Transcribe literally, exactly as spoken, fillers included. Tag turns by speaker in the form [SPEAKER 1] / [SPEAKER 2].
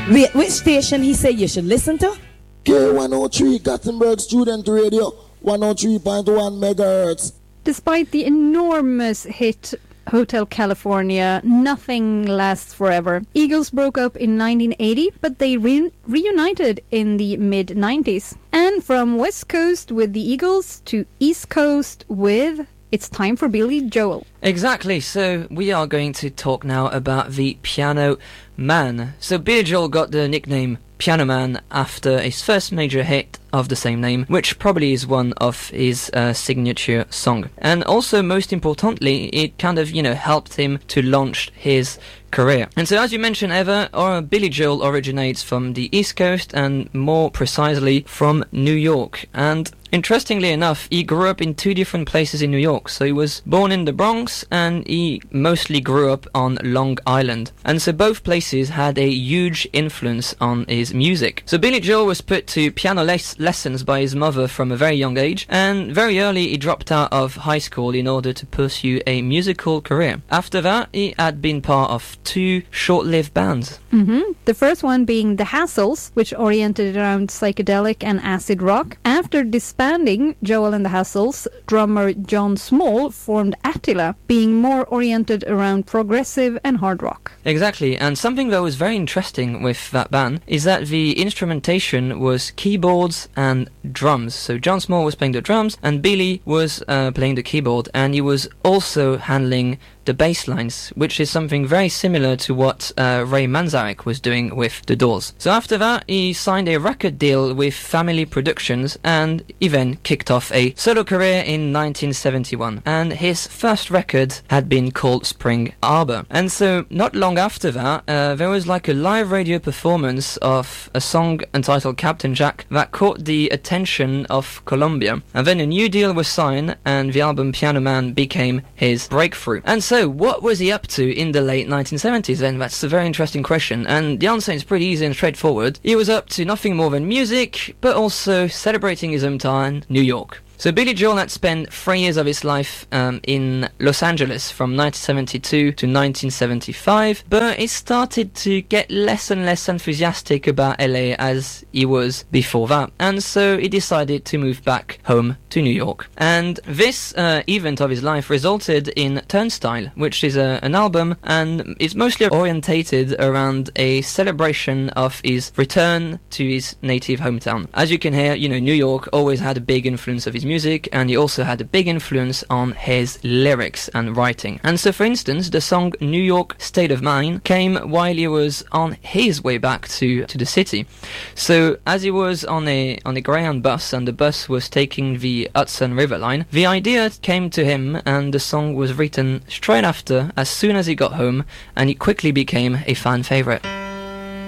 [SPEAKER 1] Wait, which station he said you should listen to?
[SPEAKER 2] K one oh three Gothenburg Student Radio, one oh three point one megahertz.
[SPEAKER 3] Despite the enormous hit Hotel California, nothing lasts forever. Eagles broke up in nineteen eighty, but they re- reunited in the mid nineties. And from West Coast with the Eagles to East Coast with It's Time for Billy Joel.
[SPEAKER 4] Exactly, so we are going to talk now about the Piano Man. So Billy Joel got the nickname Piano Man after his first major hit of the same name, which probably is one of his uh, signature song. And also, most importantly, it kind of, you know, helped him to launch his career. And so, as you mentioned, Eva, or Billy Joel originates from the East Coast, and more precisely from New York. And interestingly enough, he grew up in two different places in New York. So he was born in the Bronx, and he mostly grew up on Long Island. And so both places had a huge influence on his music. So Billy Joel was put to piano les- lessons by his mother from a very young age, and very early he dropped out of high school in order to pursue a musical career. After that, he had been part of two short-lived bands.
[SPEAKER 3] Mm-hmm. The first one being the Hassles, which oriented around psychedelic and acid rock. After disbanding, Joel and the Hassles, drummer John Small formed Attila, being more oriented around progressive and hard rock.
[SPEAKER 4] Exactly, and something that was very interesting with that band is that the instrumentation was keyboards and drums. So John Small was playing the drums, and Billy was uh, playing the keyboard, and he was also handling the bass lines, which is something very similar to what uh, Ray Manzarek was doing with The Doors. So after that, he signed a record deal with Family Productions, and he then kicked off a solo career in nineteen seventy-one. And his first record had been called Spring Arbor. And so not long after that, uh, there was like a live radio performance of a song entitled Captain Jack that caught the attention of Columbia. And then a new deal was signed, and the album Piano Man became his breakthrough. And so So, what was he up to in the late nineteen seventies then? That's a very interesting question, and the answer is pretty easy and straightforward. He was up to nothing more than music, but also celebrating his hometown, New York. So Billy Joel had spent three years of his life um, in Los Angeles from nineteen seventy-two to nineteen seventy-five, but he started to get less and less enthusiastic about L A as he was before that, and so he decided to move back home to New York. And this uh, event of his life resulted in Turnstile, which is a, an album, and it's mostly orientated around a celebration of his return to his native hometown. As you can hear, you know, New York always had a big influence of his music, and he also had a big influence on his lyrics and writing. And so, for instance, the song New York State of Mind came while he was on his way back to, to the city. So as he was on a on a Greyhound bus, and the bus was taking the Hudson River line, the idea came to him, and the song was written straight after, as soon as he got home, and it quickly became a fan favorite.